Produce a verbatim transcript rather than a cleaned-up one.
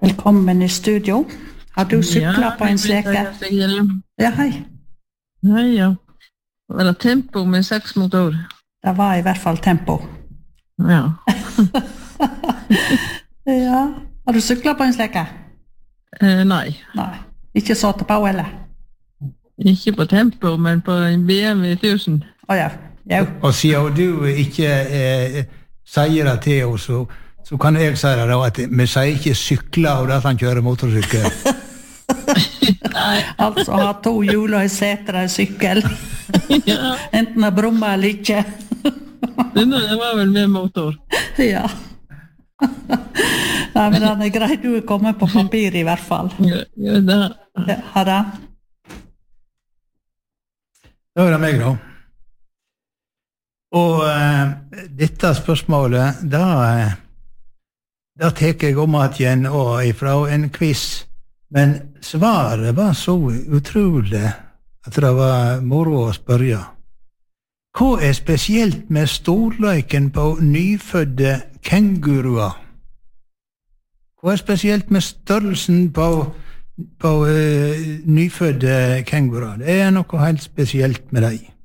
Velkommen i studio. Har du cyklet ja, på en sleke? Ja, hei. Hei, ja. Var det tempo med seks motor? Det var i hvert fall tempo. Ja. Ja. Har du cyklet på en sleke? Eh, nei. Nei. Ikke satt på, eller? Ikke på tempo, men på en B M W tusen. Å ja. Ja. Og siden du ikke eh, sier det til oss, så, så kan jeg si det da, at vi sier ikke sykler og at han kjører motorsykkel. Altså ha to hjul og en seter og en sykkel. Ja. Enten å brumme eller ikke. Det var vel med motor. Ja. Nei, men den er grei, du er kommet på papir i hvert fall. Ja, ja det. Ja, har det? Da er det meg da. Og uh, dette spørsmålet, da, uh, da teker jeg om at igjen og ifra en quiz. Men svaret var så utrolig at det var moro å spørre. Hva er spesielt med storløyken på nyfødde kenguruer? Hva er spesielt med størrelsen på, på uh, nyfødde kenguruer? Det er noe helt spesielt med dem.